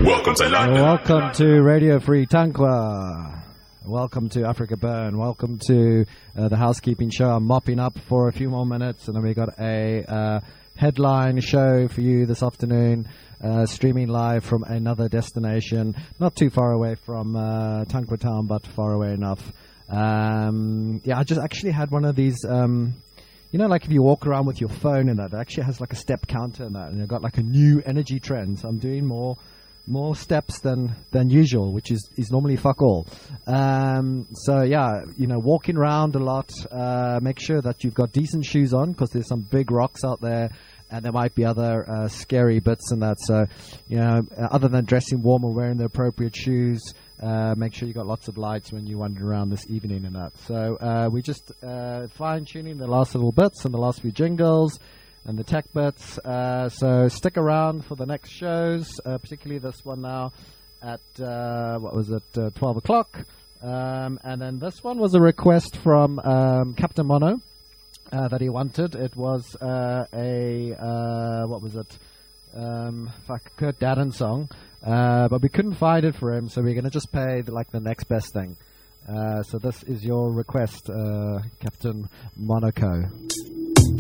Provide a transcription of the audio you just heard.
Welcome to London. Welcome to Radio Free Tankwa. Welcome to Africa Burn. Welcome to the housekeeping show. I'm mopping up for a few more minutes, and then we got a headline show for you this afternoon, streaming live from another destination, not too far away from Tankwa town, but far away enough. Yeah, I just actually had one of these. You know, like if you walk around with your phone and that, it actually has like a step counter and that, and you've got like a new energy trend. So I'm doing more steps than usual, which is normally fuck all. So yeah, you know, walking around a lot. Make sure that you've got decent shoes on, because there's some big rocks out there, and there might be other scary bits and that. So, you know, other than dressing warm or wearing the appropriate shoes, make sure you got lots of lights when you wander around this evening and that. So we just fine-tuning the last little bits and the last few jingles and the tech bits. So stick around for the next shows, particularly this one now at, 12 o'clock. And then this one was a request from Captain Mono that he wanted. It was Kurt Darren song. But we couldn't find it for him, so we're going to just pay the next best thing. So this is your request, Captain Monaco.